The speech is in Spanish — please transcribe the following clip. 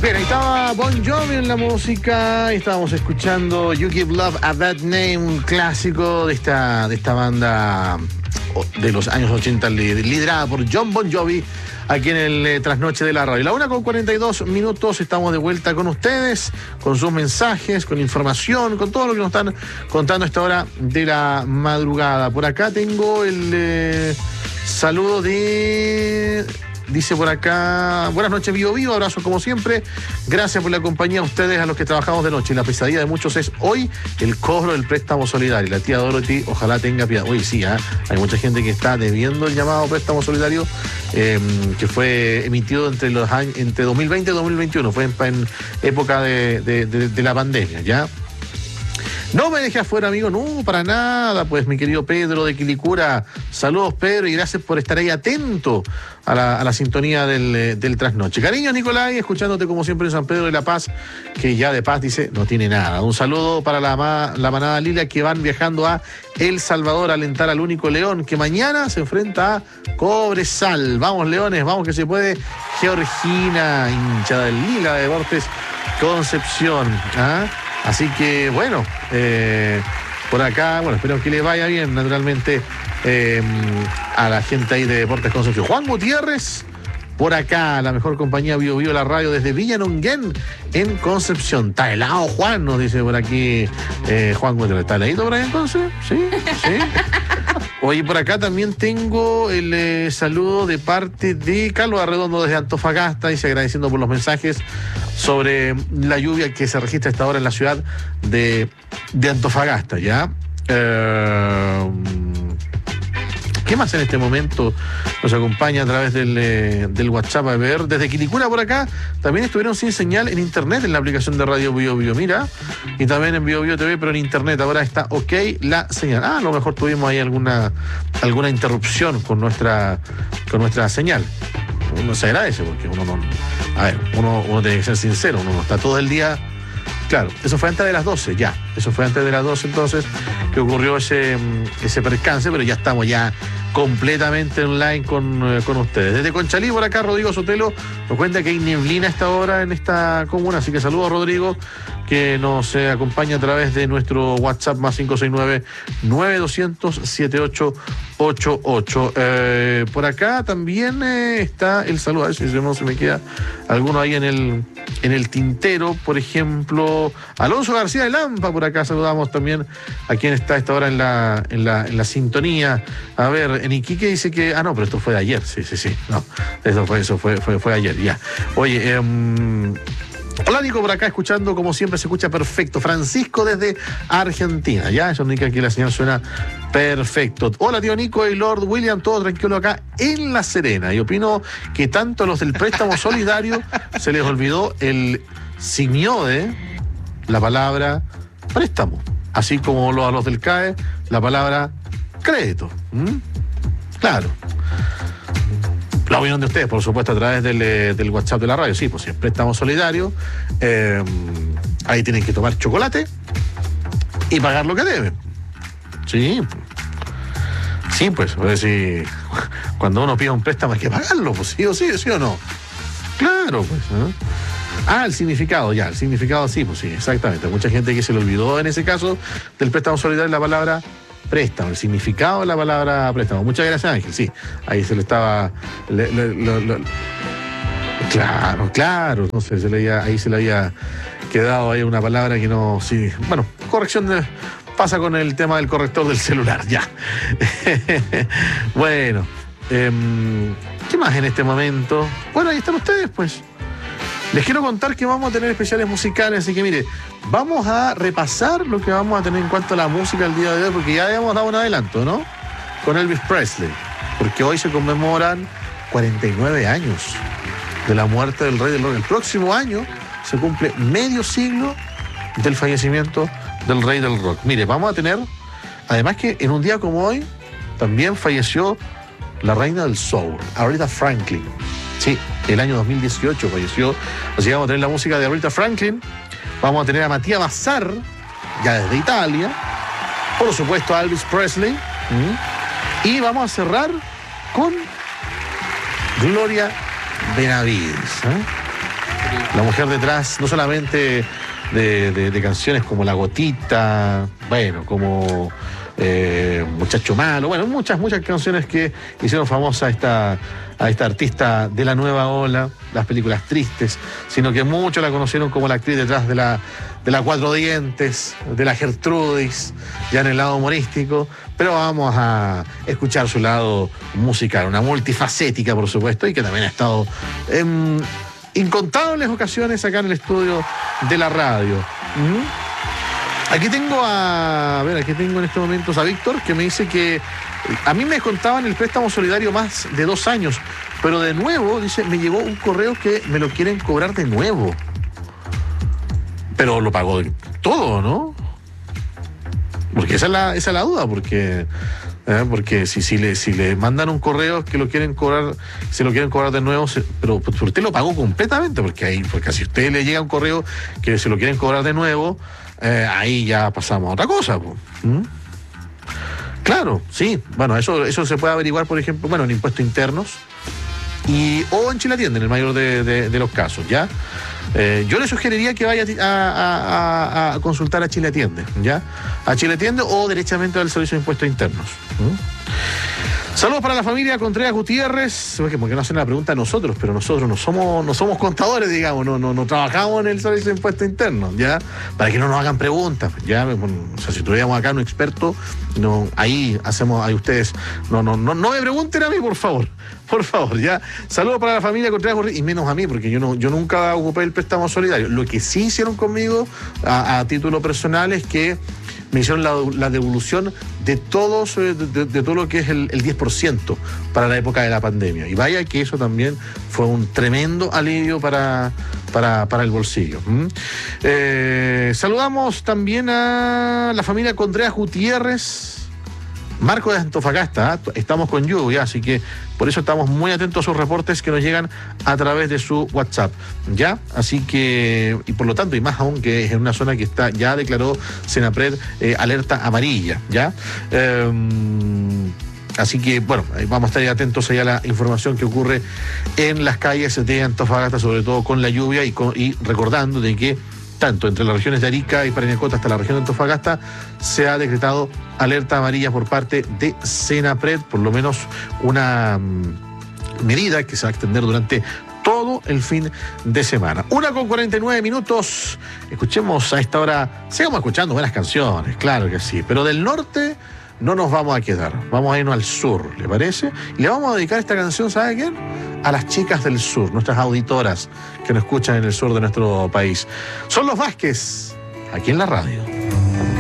Bien, ahí estaba Bon Jovi en la música. Estábamos escuchando You Give Love a Bad Name, un clásico de esta banda de los años 80, liderada por John Bon Jovi, aquí en el Trasnoche de la Radio. La 1:42, estamos de vuelta con ustedes, con sus mensajes, con información, con todo lo que nos están contando a esta hora de la madrugada. Por acá tengo el saludo de... Dice por acá, buenas noches, Vivo Vivo, abrazo como siempre. Gracias por la compañía a ustedes, a los que trabajamos de noche. La pesadilla de muchos es hoy el cobro del préstamo solidario. La tía Dorothy, ojalá tenga piedad. Uy, sí, hay mucha gente que está debiendo el llamado préstamo solidario que fue emitido entre 2020 y 2021. Fue en época de la pandemia, ¿ya? No me deje afuera, amigo, no, para nada, pues, mi querido Pedro de Quilicura. Saludos, Pedro, y gracias por estar ahí atento a la sintonía del trasnoche. Cariño, Nicolai, escuchándote como siempre en San Pedro de la Paz, que ya de paz, dice, no tiene nada. Un saludo para la manada Lila, que van viajando a El Salvador a alentar al único León, que mañana se enfrenta a Cobresal. Vamos, Leones, vamos que se puede. Georgina, hinchada del Lila de Deportes Concepción, Así que, bueno, por acá, bueno, espero que le vaya bien, naturalmente, a la gente ahí de Deportes Concepción. Juan Gutiérrez, por acá, la mejor compañía Bio Bio, la radio desde Villa Nonguén, en Concepción. Está helado, Juan, nos dice por aquí Juan Gutiérrez. ¿Está heladito por ahí entonces? Sí. Oye, por acá también tengo el saludo de parte de Carlos Arredondo desde Antofagasta, dice, agradeciendo por los mensajes sobre la lluvia que se registra a esta hora en la ciudad de Antofagasta, ¿ya? ¿Qué más en este momento nos acompaña a través del WhatsApp? A ver, desde Quilicura por acá también estuvieron sin señal en internet en la aplicación de Radio Bio Bio, mira, y también en Bio Bio TV, pero en internet ahora está ok la señal. A lo mejor tuvimos ahí alguna interrupción con nuestra señal. Uno se agradece porque uno tiene que ser sincero, uno no está todo el día. Claro, eso fue antes de las 12, ya. Eso fue antes de las 12 entonces que ocurrió ese percance, pero ya estamos ya completamente online con ustedes. Desde Conchalí, por acá, Rodrigo Sotelo nos cuenta que hay neblina a esta hora en esta comuna, así que saludos a Rodrigo, que nos acompaña a través de nuestro WhatsApp más 569-9200-7888. Por acá también está el saludo, a ver si no se me queda alguno ahí en el tintero, por ejemplo, Alonso García de Lampa, por acá saludamos también a quien está a esta hora en la sintonía. A ver, en Iquique dice que, no, pero esto fue de ayer, sí, no, eso fue ayer, ya. Oye, hola, Nico, por acá escuchando, como siempre se escucha perfecto. Francisco desde Argentina, ya, eso indica que la señal suena perfecto. Hola, tío Nico y Lord William, todo tranquilo acá en La Serena. Y opino que tanto los del préstamo solidario se les olvidó el signo de la palabra préstamo, así como a los del CAE la palabra crédito. Claro. La opinión de ustedes, por supuesto, a través del WhatsApp de la radio. Sí, pues si es préstamo solidario, ahí tienen que tomar chocolate y pagar lo que deben. Sí, pues si cuando uno pide un préstamo hay que pagarlo, pues sí o no. Claro, pues. El significado, el significado sí, pues sí, exactamente. Mucha gente que se le olvidó en ese caso del préstamo solidario la palabra préstamo, el significado de la palabra préstamo. Muchas gracias, Ángel, sí, ahí se le estaba... Claro, no sé, ahí se le había quedado ahí una palabra que no... Sí, bueno, corrección pasa con el tema del corrector del celular, ya. Bueno, ¿qué más en este momento? Bueno, ahí están ustedes, pues. Les quiero contar que vamos a tener especiales musicales, así que mire, vamos a repasar lo que vamos a tener en cuanto a la música el día de hoy, porque ya habíamos dado un adelanto, ¿no? Con Elvis Presley, porque hoy se conmemoran 49 años de la muerte del rey del rock. El próximo año se cumple medio siglo del fallecimiento del rey del rock. Mire, vamos a tener, además que en un día como hoy, también falleció la reina del soul, Aretha Franklin. Sí, el año 2018 falleció. Así que vamos a tener la música de Aretha Franklin. Vamos a tener a Matías Bazar, ya desde Italia. Por supuesto a Elvis Presley. Y vamos a cerrar con Gloria Benavides. La mujer detrás, no solamente de canciones como La Gotita, bueno, como Muchacho Malo, bueno, muchas canciones que hicieron famosa a esta artista de la nueva ola, las películas tristes, sino que muchos la conocieron como la actriz detrás de la Cuatro Dientes, de la Gertrudis, ya en el lado humorístico, pero vamos a escuchar su lado musical, una multifacética, por supuesto, y que también ha estado en incontables ocasiones acá en el estudio de la radio. Aquí tengo aquí tengo en estos momentos a Víctor, que me dice que a mí me contaban el préstamo solidario más de 2 años, pero de nuevo, dice, me llegó un correo que me lo quieren cobrar de nuevo. Pero lo pagó todo, ¿no? Porque esa es la duda, porque si le mandan un correo que lo quieren cobrar, se lo quieren cobrar de nuevo, pero usted lo pagó completamente, porque si a usted le llega un correo que se lo quieren cobrar de nuevo, ahí ya pasamos a otra cosa. Claro, sí. Bueno, eso se puede averiguar, por ejemplo, en impuestos internos o en Chile Atiende, en el mayor de los casos, ¿ya? Yo le sugeriría que vaya a consultar a Chile Atiende, ¿ya? A Chile Atiende o derechamente al Servicio de Impuestos Internos. Saludos para la familia Contreras Gutiérrez, porque no hacen la pregunta a nosotros, pero nosotros no somos contadores, digamos, no trabajamos en el Servicio de Impuestos Internos, ¿ya? Para que no nos hagan preguntas, ¿ya? O sea, si tuviéramos acá un experto, ahí ustedes, no me pregunten a mí, por favor, ¿ya? Saludos para la familia Contreras Gutiérrez, y menos a mí, porque yo nunca ocupé el préstamo solidario. Lo que sí hicieron conmigo, a título personal, es que me hicieron la devolución de todo lo que es el 10% para la época de la pandemia. Y vaya que eso también fue un tremendo alivio para el bolsillo. Saludamos también a la familia Contreras Gutiérrez, Marco de Antofagasta. Estamos con lluvia, así que por eso estamos muy atentos a sus reportes que nos llegan a través de su WhatsApp, ¿ya? Así que, y por lo tanto, y más aún que es en una zona que ya declaró Senapred alerta amarilla, ¿ya? Así que, bueno, vamos a estar atentos allá a la información que ocurre en las calles de Antofagasta, sobre todo con la lluvia y recordando de que tanto entre las regiones de Arica y Parinacota hasta la región de Antofagasta se ha decretado alerta amarilla por parte de Senapred, por lo menos una medida que se va a extender durante todo el fin de semana. 1:49. Escuchemos a esta hora, sigamos escuchando buenas canciones, claro que sí, pero del norte no nos vamos a quedar, vamos a irnos al sur, ¿le parece? Y le vamos a dedicar esta canción, ¿sabe quién? A las chicas del sur, nuestras auditoras que nos escuchan en el sur de nuestro país. Son los Vázquez, aquí en la radio.